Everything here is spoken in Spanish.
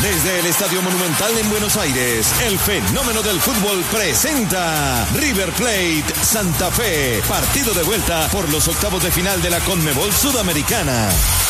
Desde el Estadio Monumental en Buenos Aires, el fenómeno del fútbol presenta River Plate Santa Fe, partido de vuelta por los octavos de final de la Conmebol Sudamericana.